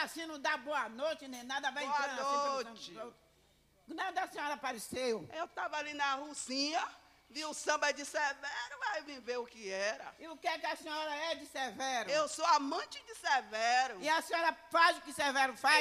assim, não dá boa noite nem nada, vai Boa entrando noite. assim. Nada a senhora apareceu. Eu estava ali na Rucinha, vi o samba de Severo, vai vir ver o que era. E o que é que a senhora é de Severo? Eu sou amante de Severo. E a senhora faz o que Severo faz?